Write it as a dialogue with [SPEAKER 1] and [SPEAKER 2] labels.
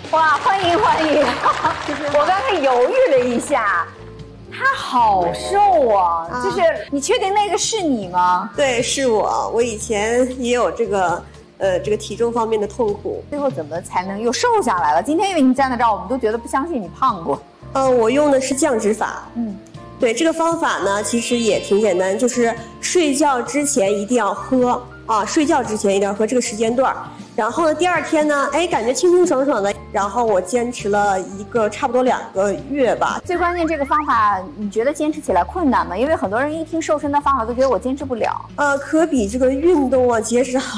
[SPEAKER 1] 哇，欢迎欢迎！我刚才犹豫了一下，他好瘦啊！就是你确定那个是你吗？
[SPEAKER 2] 对，是我。我以前也有这个体重方面的痛苦。
[SPEAKER 1] 最后怎么才能又瘦下来了？今天因为你站在这儿，我们都觉得不相信你胖过。
[SPEAKER 2] 我用的是降脂法。对，这个方法呢，其实也挺简单，就是睡觉之前一定要喝啊，睡觉之前一定要喝这个时间段。然后呢，第二天呢，感觉清清爽爽的。然后我坚持了差不多2个月吧。
[SPEAKER 1] 最关键这个方法，你觉得坚持起来困难吗？因为很多人一听瘦身的方法都觉得我坚持不了。
[SPEAKER 2] 可比这个运动啊、节食好。